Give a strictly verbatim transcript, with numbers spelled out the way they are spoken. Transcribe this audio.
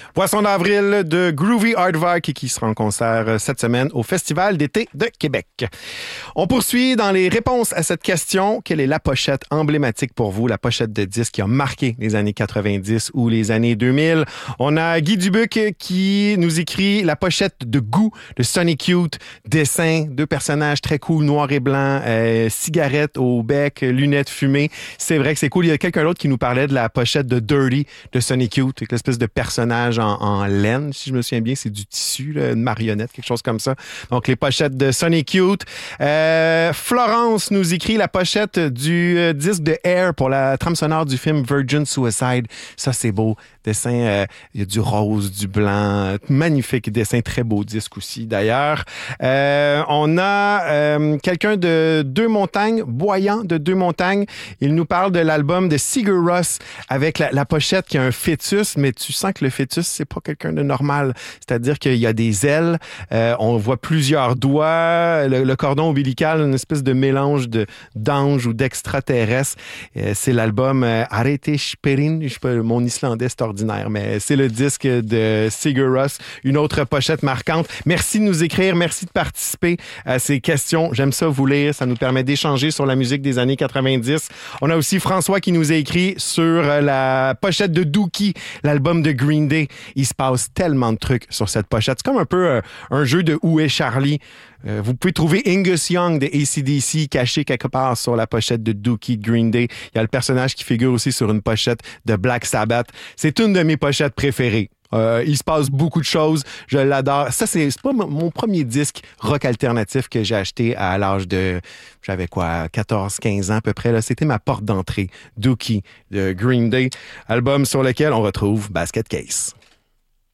Poisson d'avril de Groovy Aardvark qui sera en concert cette semaine au Festival d'été de Québec. On poursuit dans les réponses à cette question. Quelle est la pochette emblématique pour vous, la pochette de disque qui a marqué les années quatre-vingt-dix ou les années deux mille? On a Guy Dubuc qui nous écrit la pochette de Goût de Sonic Youth, dessin, deux personnages très cool, noir et blanc, euh, cigarette au bec, lunettes fumées. C'est vrai que c'est cool. Il y a quelqu'un d'autre qui nous parlait de la pochette de Dirty de Sonic Youth, avec l'espèce de personnage en, en laine, si je me souviens bien, c'est du tissu, là, une marionnette, quelque chose comme ça. Donc, les pochettes de Sonic Youth. Euh, Florence nous écrit la pochette du euh, disque de Air pour la trame sonore du film Virgin Suicide. Ça, c'est beau. Dessin, euh, il y a du rose, du blanc. Magnifique dessin, très beau disque aussi, d'ailleurs. Euh, on a euh, quelqu'un de Deux Montagnes, Boyant de Deux Montagnes. Il nous parle de l'album de Sigur Rós avec la, la pochette qui a un fœtus, mais tu sens que le fœtus, c'est pas quelqu'un de normal. C'est-à-dire qu'il y a des ailes, euh, on voit plusieurs doigts, le, le cordon ombilical, une espèce de mélange de, d'ange ou d'extraterrestre. Euh, c'est l'album euh, Arete Sperin. Je sais pas, mon islandais, c'est ordinaire, mais c'est le disque de Sigur Rós. Une autre pochette marquante. Merci de nous écrire, merci de participer à ces questions. J'aime ça vous lire, ça nous permet d'échanger sur la musique des années quatre-vingt-dix. On a aussi François qui nous a écrit sur la pochette de Dookie, l'album de Green Day. Il se passe tellement de trucs sur cette pochette. C'est comme un peu euh, un jeu de Où est Charlie? Euh, vous pouvez trouver Angus Young de A C D C caché quelque part sur la pochette de Dookie de Green Day. Il y a le personnage qui figure aussi sur une pochette de Black Sabbath. C'est une de mes pochettes préférées. Euh, il se passe beaucoup de choses. Je l'adore. Ça, c'est, c'est pas mon premier disque rock alternatif que j'ai acheté à l'âge de, j'avais quoi, quatorze quinze ans à peu près. Là. C'était ma porte d'entrée. Dookie de Green Day. Album sur lequel on retrouve Basket Case.